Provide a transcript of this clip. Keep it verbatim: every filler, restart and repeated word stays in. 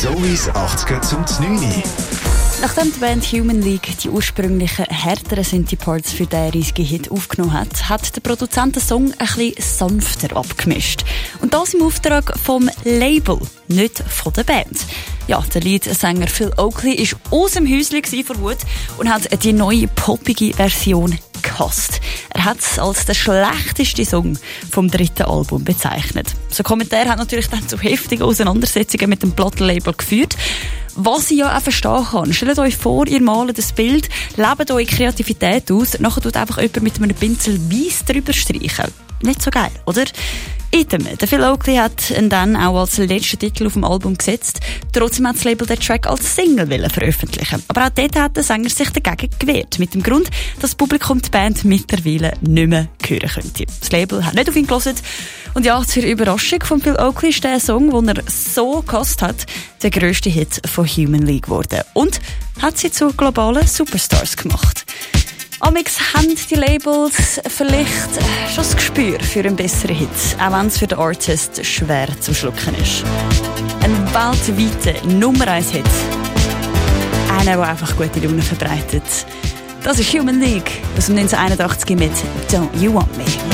Zois achtziger zum neun. Nachdem die Band Human League die ursprünglichen härteren Synthie-Parts für diesen riesigen Hit aufgenommen hat, hat der Produzent den Song ein bisschen sanfter abgemischt. Und das im Auftrag vom Label, nicht von der Band. Ja, der Leadsänger Phil Oakley war aus dem Häuschen vor Wut und hat die neue poppige Version gehasst. Er hat es als den schlechtesten Song vom dritten Album bezeichnet. So ein Kommentar hat natürlich dann zu heftigen Auseinandersetzungen mit dem Plattenlabel geführt. Was ich ja auch verstehen kann. Stellt euch vor, ihr malt ein Bild, lebt eure Kreativität aus, nachher tut einfach jemand mit einem Pinsel weiss drüber streichen. Nicht so geil, oder? Item. Der Phil Oakley hat ihn dann auch als letzten Titel auf dem Album gesetzt. Trotzdem hat das Label den Track als Single veröffentlichen. Aber auch dort hat der Sänger sich dagegen gewehrt. Mit dem Grund, dass das Publikum die Band mittlerweile nicht mehr hören könnte. Das Label hat nicht auf ihn gehört. Und ja, zur Überraschung von Phil Oakley ist der Song, den er so gehasst hat, der grösste Hit von Human League geworden. Und hat sie zu globalen Superstars gemacht. Amix haben die Labels vielleicht schon das Gespür für einen besseren Hit, auch wenn es für den Artist schwer zum Schlucken ist. Ein weltweiter Nummer eins Hit. Einer, der einfach gute Laune verbreitet. Das ist Human League aus dem neunzehnhunderteinundachtzig mit «Don't You Want Me».